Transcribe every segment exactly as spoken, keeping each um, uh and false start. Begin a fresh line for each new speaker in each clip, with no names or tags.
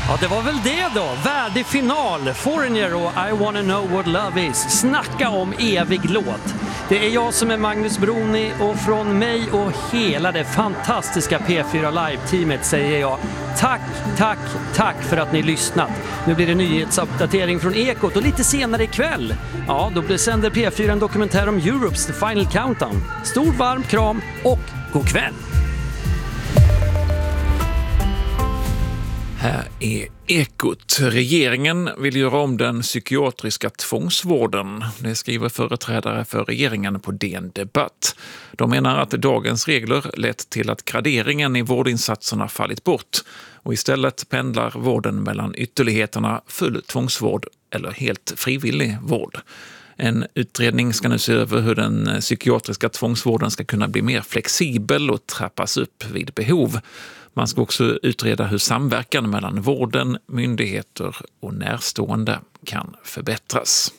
Ja, det var väl det då. Värdig final. Foreigner och I wanna know what love is. Snacka om evig låt. Det är jag som är Magnus Broni och från mig och hela det fantastiska P fyra Live-teamet säger jag tack, tack, tack för att ni lyssnat. Nu blir det nyhetsuppdatering från Ekot och lite senare ikväll. Ja, då sänder P fyra en dokumentär om Europes The Final Countdown. Stor varm kram och god kväll!
Här är Ekot. Regeringen vill göra om den psykiatriska tvångsvården. Det skriver företrädare för regeringen på D N Debatt. De menar att dagens regler lett till att graderingen i vårdinsatserna fallit bort och istället pendlar vården mellan ytterligheterna full tvångsvård eller helt frivillig vård. En utredning ska nu se över hur den psykiatriska tvångsvården ska kunna bli mer flexibel och trappas upp vid behov. Man ska också utreda hur samverkan mellan vården, myndigheter och närstående kan förbättras.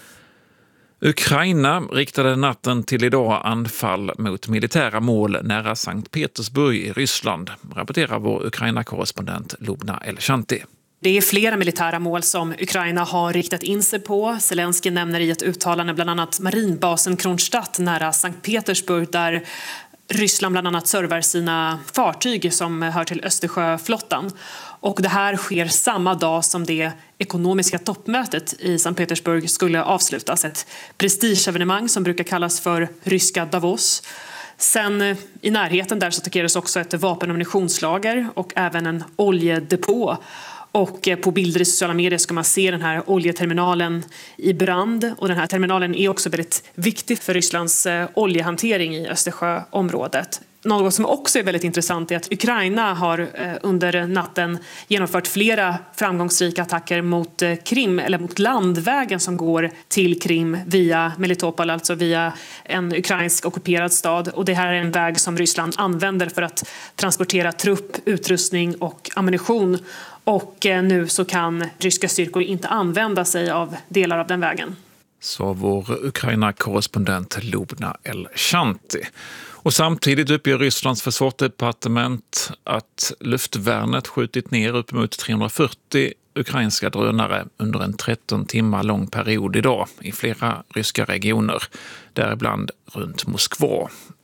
Ukraina riktade natten till idag anfall mot militära mål nära Sankt Petersburg i Ryssland, rapporterar vår Ukraina-korrespondent Lubna Elshanti.
Det är flera militära mål som Ukraina har riktat in sig på. Zelensky nämner i ett uttalande bland annat marinbasen Kronstadt nära Sankt Petersburg där Ryssland bland annat servar sina fartyg som hör till Östersjöflottan. Och det här sker samma dag som det ekonomiska toppmötet i Sankt Petersburg skulle avslutas. Ett prestigeevenemang som brukar kallas för ryska Davos. Sen i närheten där så attackeras också ett vapen- och ammunitionslager och även en oljedepå. Och på bilder i sociala medier ska man se den här oljeterminalen i brand. Och den här terminalen är också väldigt viktig för Rysslands oljehantering i Östersjöområdet. Något som också är väldigt intressant är att Ukraina har under natten genomfört flera framgångsrika attacker mot Krim, eller mot landvägen som går till Krim via Melitopol, alltså via en ukrainsk ockuperad stad. Och det här är en väg som Ryssland använder för att transportera trupp, utrustning och ammunition. Och nu så kan ryska styrkor inte använda sig av delar av den vägen.
Så vår Ukraina-korrespondent Lubna Elshanti. Och samtidigt uppger Rysslands försvarsdepartement att luftvärnet skjutit ner upp mot trehundrafyrtio ukrainska drönare under en tretton timmar lång period idag i flera ryska regioner, däribland runt Moskva.